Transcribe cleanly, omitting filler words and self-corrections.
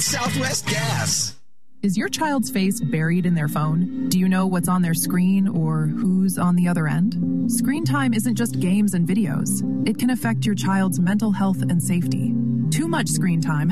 Southwest Gas. Is your child's face buried in their phone? Do you know what's on their screen or who's on the other end? Screen time isn't just games and videos. It can affect your child's mental health and safety. Too much screen time